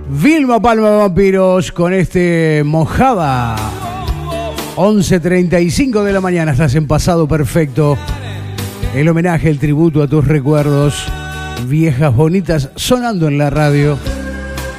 Vilma Palma Vampiros con este Mojada. 11:35 de la mañana, estás en Pasado Perfecto. El homenaje, el tributo a tus recuerdos, viejas bonitas, sonando en la radio.